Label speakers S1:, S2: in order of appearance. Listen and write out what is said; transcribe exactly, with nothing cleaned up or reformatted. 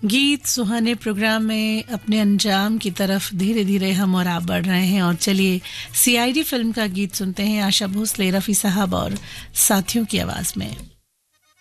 S1: गीत सुहाने प्रोग्राम में अपने अंजाम की तरफ धीरे धीरे हम और आप बढ़ रहे हैं और चलिए सीआईडी फिल्म का गीत सुनते हैं आशा भोसले, रफी साहब और साथियों की आवाज में।